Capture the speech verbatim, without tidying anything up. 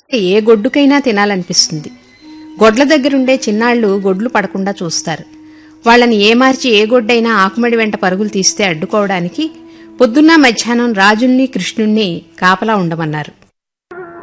ఏ గొడ్డుకైనా తినాలనిపిస్తుంది. గొడ్ల దగ్గరుండే చిన్నాళ్లు గొడ్లు పడకుండా చూస్తారు. వాళ్లని ఏమార్చి ఏ గొడ్డైనా ఆకుమడి వెంట పరుగులు తీస్తే అడ్డుకోవడానికి పొద్దున్న మధ్యాహ్నం రాజుల్ని కృష్ణుణ్ణి కాపలా ఉండమన్నారు.